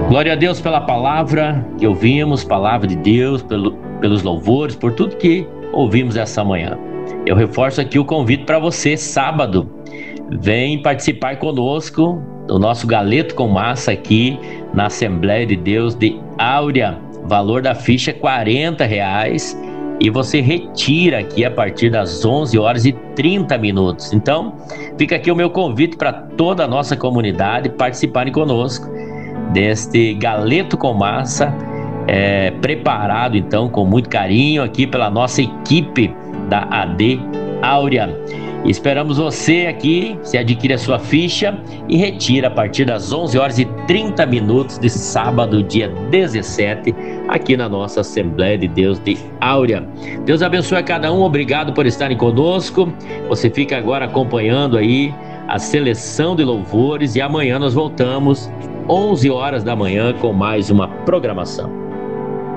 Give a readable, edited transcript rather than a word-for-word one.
Glória a Deus pela palavra que ouvimos, palavra de Deus, pelos louvores, por tudo que ouvimos essa manhã. Eu reforço aqui o convite para você, sábado. Vem participar conosco do nosso Galeto com Massa aqui na Assembleia de Deus de Áurea. Valor da ficha é R$40 e você retira aqui a partir das 11h30. Então, fica aqui o meu convite para toda a nossa comunidade participarem conosco deste Galeto com Massa, preparado então com muito carinho aqui pela nossa equipe da AD Áurea. Esperamos você aqui. Você adquire a sua ficha e retira a partir das 11h30 de sábado, dia 17, aqui na nossa Assembleia de Deus de Áurea. Deus abençoe a cada um, obrigado por estarem conosco. Você fica agora acompanhando aí a seleção de louvores e amanhã nós voltamos 11h com mais uma programação.